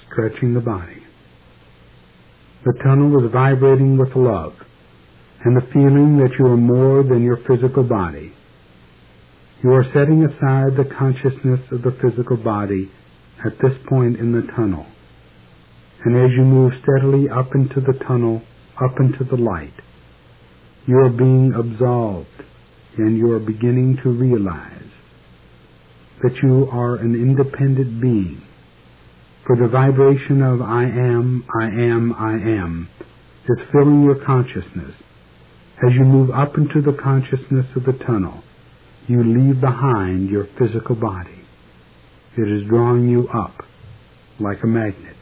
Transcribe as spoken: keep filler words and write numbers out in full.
stretching the body. The tunnel is vibrating with love and the feeling that you are more than your physical body. You are setting aside the consciousness of the physical body at this point in the tunnel. And as you move steadily up into the tunnel, up into the light, you are being absolved, and you are beginning to realize that you are an independent being. For the vibration of I am, I am, I am is filling your consciousness. As you move up into the consciousness of the tunnel, you leave behind your physical body. It is drawing you up like a magnet.